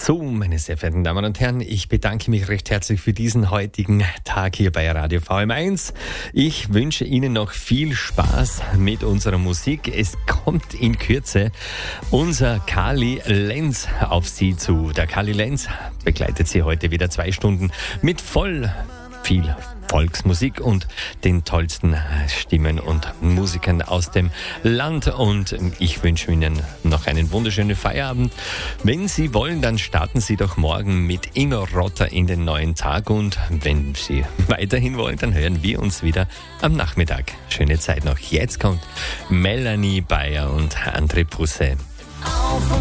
So, meine sehr verehrten Damen und Herren, ich bedanke mich recht herzlich für diesen heutigen Tag hier bei Radio VM1. Ich wünsche Ihnen noch viel Spaß mit unserer Musik. Es kommt in Kürze unser Kali Lenz auf Sie zu. Der Kali Lenz begleitet Sie heute wieder 2 Stunden mit viel Volksmusik und den tollsten Stimmen und Musikern aus dem Land. Und ich wünsche Ihnen noch einen wunderschönen Feierabend. Wenn Sie wollen, dann starten Sie doch morgen mit Ingo Rotter in den neuen Tag. Und wenn Sie weiterhin wollen, dann hören wir uns wieder am Nachmittag. Schöne Zeit noch. Jetzt kommt Melanie Bayer und André Pusse.